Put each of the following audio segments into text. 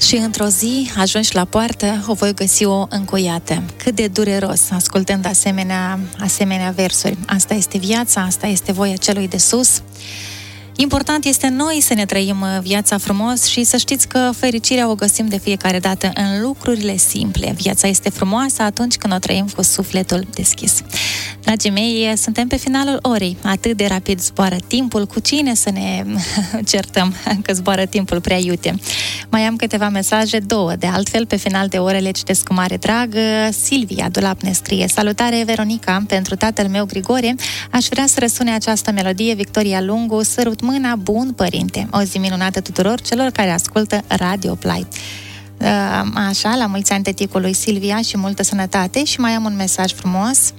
Și într-o zi, ajungi la poartă, o voi găsi-o încuiată. Cât de dureros, ascultând asemenea versuri. Asta este viața, asta este voia celui de sus. Important este noi să ne trăim viața frumos și să știți că fericirea o găsim de fiecare dată în lucrurile simple. Viața este frumoasă atunci când o trăim cu sufletul deschis. Dragii mei, suntem pe finalul orei. Atât de rapid zboară timpul. Cu cine să ne certăm că zboară timpul prea iute? Mai am câteva mesaje, două. De altfel, pe final de ore le citesc cu mare drag. Silvia Dulap ne scrie: salutare, Veronica, pentru tatăl meu Grigore aș vrea să răsune această melodie. Victoria Lungu, sărut mâna, bun părinte. O zi minunată tuturor celor care ascultă Radio Play. Așa, la mulți ani tăticului Silvia și multă sănătate. Și mai am un mesaj frumos.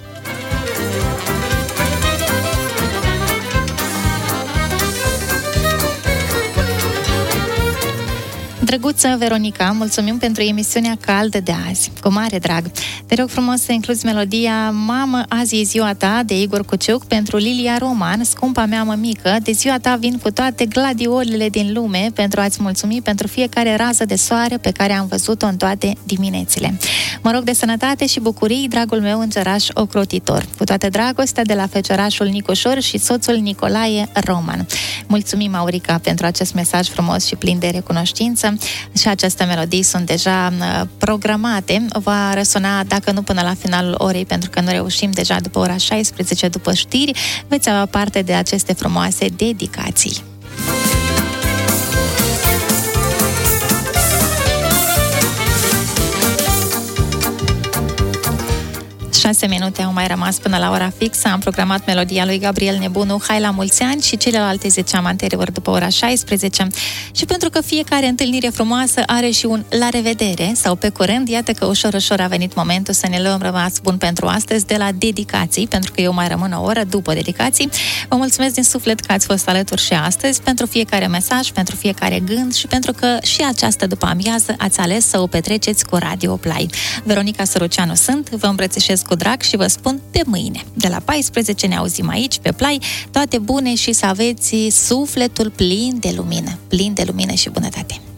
Drăguță Veronica, mulțumim pentru emisiunea caldă de azi. Cu mare drag. Te rog frumos să incluzi melodia Mamă, azi e ziua ta, de Igor Cuciuc, pentru Lilia Roman, scumpa mea mămică. De ziua ta vin cu toate gladiolele din lume pentru a-ți mulțumi pentru fiecare rază de soare pe care am văzut-o în toate diminețile. Mă rog de sănătate și bucurii, dragul meu îngeraș ocrotitor. Cu toată dragostea de la feciorașul Nicușor și soțul Nicolae Roman. Mulțumim, Aurica, pentru acest mesaj frumos și plin de recunoștință. Și aceste melodii sunt deja programate. Va răsuna, dacă nu până la finalul orei, pentru că nu reușim deja după ora 16, după știri, veți avea parte de aceste frumoase dedicații. 6 minute au mai rămas până la ora fixă. Am programat melodia lui Gabriel Nebunu, Hai la mulți ani, și celelalte ziceam anterior după ora 16. Și pentru că fiecare întâlnire frumoasă are și un la revedere sau pe curând, iată că ușor, ușor a venit momentul să ne luăm rămas bun pentru astăzi de la dedicații, pentru că eu mai rămân o oră după dedicații. Vă mulțumesc din suflet că ați fost alături și astăzi, pentru fiecare mesaj, pentru fiecare gând și pentru că și această după amiază ați ales să o petreceți cu Radio Play. Veronica Săruceanu sunt, vă îmbrățișez cu drag și vă spun pe mâine. De la 14 ne auzim aici, pe Play. Toate bune și să aveți sufletul plin de lumină și bunătate.